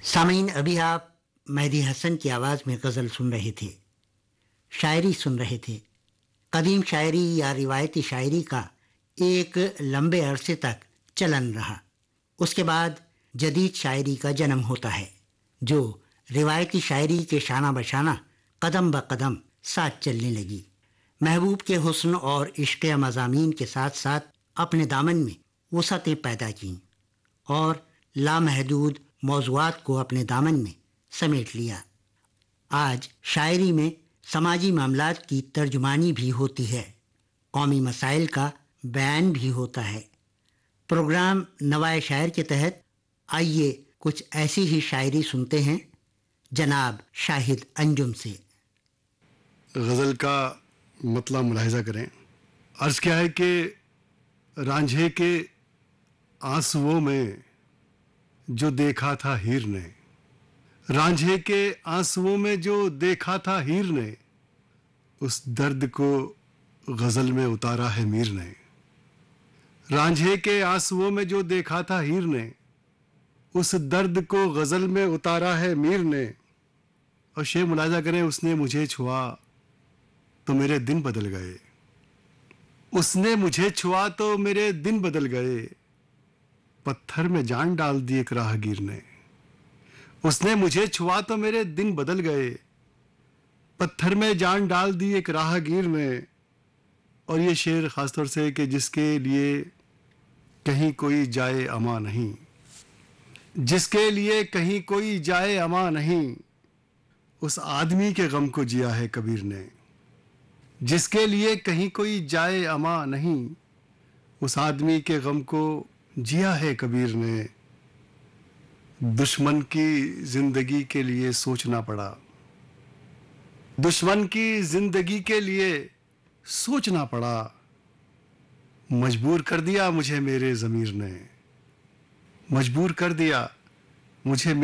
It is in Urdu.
سامعین، ابھی آپ مہدی حسن کی آواز میں غزل سن رہے تھے، شاعری سن رہے تھے۔ قدیم شاعری یا روایتی شاعری کا ایک لمبے عرصے تک چلن رہا، اس کے بعد جدید شاعری کا جنم ہوتا ہے جو روایتی شاعری کے شانہ بشانہ قدم بقدم ساتھ چلنے لگی۔ محبوب کے حسن اور عشق مضامین کے ساتھ ساتھ اپنے دامن میں وسعتیں پیدا کیں اور لامحدود موضوعات کو اپنے دامن میں سمیٹ لیا۔ آج شاعری میں سماجی معاملات کی ترجمانی بھی ہوتی ہے، قومی مسائل کا بیان بھی ہوتا ہے۔ پروگرام نوائے شاعر کے تحت آئیے کچھ ایسی ہی شاعری سنتے ہیں جناب شاہد انجم سے۔ غزل کا مطلب ملاحظہ کریں۔ عرض کیا ہے کہ رانجھے کے آنسوؤں میں جو دیکھا تھا ہیر نے، رانجھے کے آنسوؤں میں جو دیکھا تھا ہیر نے، اس درد کو غزل میں اتارا ہے میر نے۔ رانجھے کے آنسوؤں میں جو دیکھا تھا ہیر نے، اس درد کو غزل میں اتارا ہے میر نے۔ اور شعر ملاحظہ کریں، اس نے مجھے چھوا تو میرے دن بدل گئے، اس نے مجھے چھوا تو میرے دن بدل گئے، پتھر میں جان ڈال دی ایک راہ گیر نے۔ اس نے مجھے چھوا تو میرے دن بدل گئے، پتھر میں جان ڈال دی ایک راہ گیر نے۔ اور یہ شعر خاص طور سے کہ جس کے لیے کہیں کوئی جائے اما نہیں، جس کے لیے کہیں کوئی جائے اما نہیں، اس آدمی کے غم کو جیا ہے کبیر نے۔ جس کے لیے کہیں کوئی جائے اما نہیں، اس آدمی کے غم کو جیا ہے کبیر نے۔ دشمن کی زندگی کے لیے سوچنا پڑا، دشمن کی زندگی کے لیے سوچنا پڑا، مجبور کر دیا مجھے میرے ضمیر نے، مجبور کر دیا مجھے